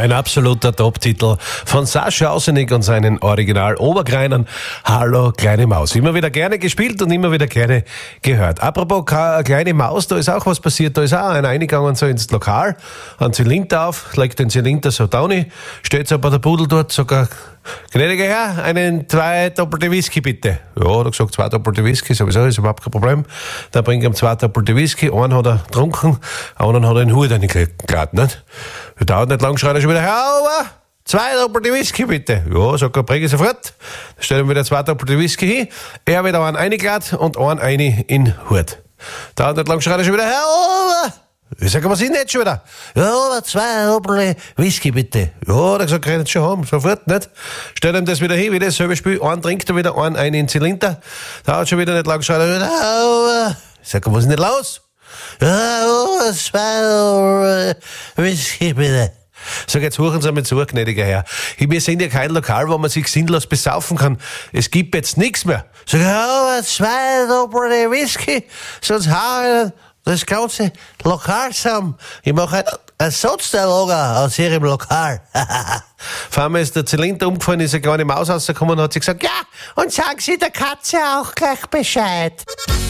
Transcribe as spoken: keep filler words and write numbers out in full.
Ein absoluter Top-Titel von Sascha Ausenig und seinen Original Obergreinern. Hallo, kleine Maus. Immer wieder gerne gespielt und immer wieder gerne gehört. Apropos kleine Maus, da ist auch was passiert. Da ist auch einer eingegangen so ins Lokal, einen Zylinder auf, legt den Zylinder so down, steht so bei der Pudel dort, sogar gnädiger Herr, einen zwei doppelte Whisky bitte. Ja, hat er gesagt, zwei doppelte Whisky, sowieso, ist überhaupt kein Problem. Dann bringt er ihm zwei doppelte Whisky, einen hat er getrunken, einen hat er in den Hut reingeladen, nicht? Dauert nicht lang, schreit er schon wieder, Herr Ober, zwei doppelte Whisky bitte. Ja, sagt er, bring ich sofort. Dann stellt er wieder zwei doppelte Whisky hin, er wieder einen reingeladen und einen rein in den Hut. Dauert nicht lang, schreit er schon wieder, Herr Ober, ich sag, was ist denn jetzt schon wieder? Ja, aber zwei doppelte Whisky bitte. Ja, der gesagt, kann ich jetzt schon haben, sofort, nicht? Stellt ihm das wieder hin, wieder dasselbe Spiel, einen trinkt er wieder, einen rein in den Zylinder. Dauert schon wieder nicht lang, schreit er wieder, Herr Ober, ich sag, was ist denn los? Ja, zwei Whisky bitte. Sag, jetzt hören Sie mal zu, gnädiger Herr. Wir sind ja kein Lokal, wo man sich sinnlos besaufen kann. Es gibt jetzt nichts mehr. Sag, ja, zwei doppelte Whisky, sonst hau ich das ganze Lokal zusammen. Ich mache einen Ersatzteil-Lager aus Ihrem Lokal. Vor allem ist der Zylinder umgefallen, ist eine kleine Maus rausgekommen und hat sie gesagt, ja, und sagen Sie der Katze auch gleich Bescheid.